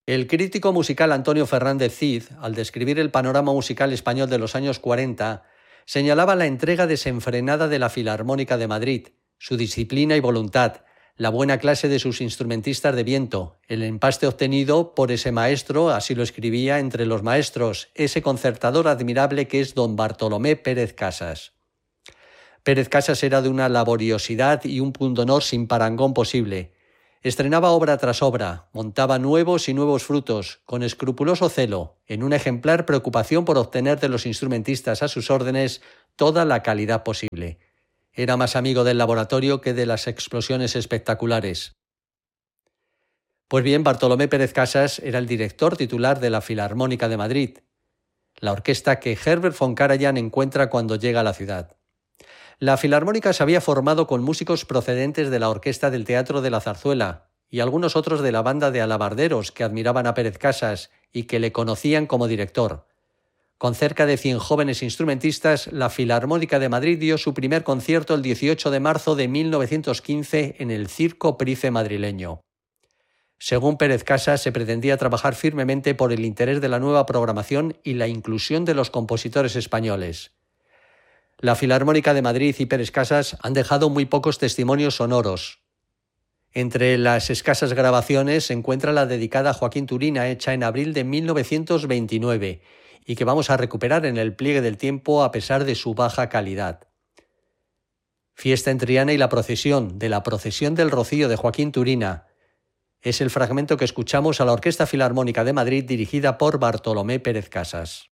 El crítico musical Antonio Fernández Cid, al describir el panorama musical español de los años 40, señalaba la entrega desenfrenada de la Filarmónica de Madrid, su disciplina y voluntad, la buena clase de sus instrumentistas de viento, el empaste obtenido por ese maestro, así lo escribía, entre los maestros, ese concertador admirable que es don Bartolomé Pérez Casas. Pérez Casas era de una laboriosidad y un pundonor sin parangón posible. Estrenaba obra tras obra, montaba nuevos y nuevos frutos, con escrupuloso celo, en una ejemplar preocupación por obtener de los instrumentistas a sus órdenes toda la calidad posible. Era más amigo del laboratorio que de las explosiones espectaculares. Pues bien, Bartolomé Pérez Casas era el director titular de la Filarmónica de Madrid, la orquesta que Herbert von Karajan encuentra cuando llega a la ciudad. La Filarmónica se había formado con músicos procedentes de la Orquesta del Teatro de la Zarzuela y algunos otros de la banda de alabarderos que admiraban a Pérez Casas y que le conocían como director. Con cerca de 100 jóvenes instrumentistas, la Filarmónica de Madrid dio su primer concierto el 18 de marzo de 1915 en el Circo Price madrileño. Según Pérez Casas, se pretendía trabajar firmemente por el interés de la nueva programación y la inclusión de los compositores españoles. La Filarmónica de Madrid y Pérez Casas han dejado muy pocos testimonios sonoros. Entre las escasas grabaciones se encuentra la dedicada a Joaquín Turina, hecha en abril de 1929, y que vamos a recuperar en el pliegue del tiempo a pesar de su baja calidad. Fiesta en Triana y la procesión, de la Procesión del Rocío de Joaquín Turina, es el fragmento que escuchamos a la Orquesta Filarmónica de Madrid dirigida por Bartolomé Pérez Casas.